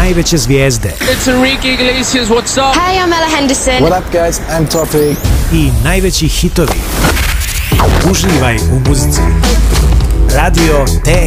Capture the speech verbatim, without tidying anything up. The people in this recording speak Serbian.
najveće zvijezde. It's Enrique Iglesias, what's up? Hey, I'm Ella Henderson. What up, guys? I'm Topi. I najveći hitovi. Uživaj u muzici. Radio T